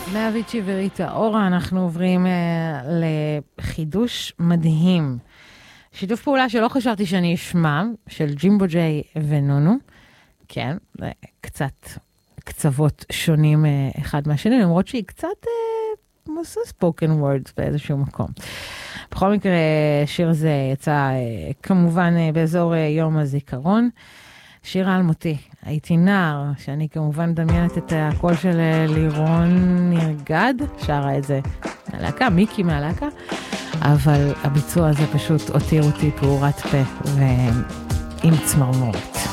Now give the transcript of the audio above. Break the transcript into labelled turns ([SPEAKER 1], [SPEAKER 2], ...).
[SPEAKER 1] מאביצ'י וריטה אורה, אנחנו עוברים לחידוש מדהים. שיתוף פעולה שלא חשבתי שאני אשמע, של ג'ימבו ג'יי ונונו. כן, זה קצת קצוות שונים אחד מהשני, למרות שהיא קצת ספוקן וורדס באיזשהו מקום. בכל מקרה, שיר זה יצא כמובן באזור יום הזיכרון. שיר אלמותי, הייתי נער, שאני כמובן דמיינת את הקול של לירון נרגד, שרה את זה מהלהקה, מיקי מהלהקה, אבל הביצוע הזה פשוט הותיר אותי פעורת פה ועם צמרמורת.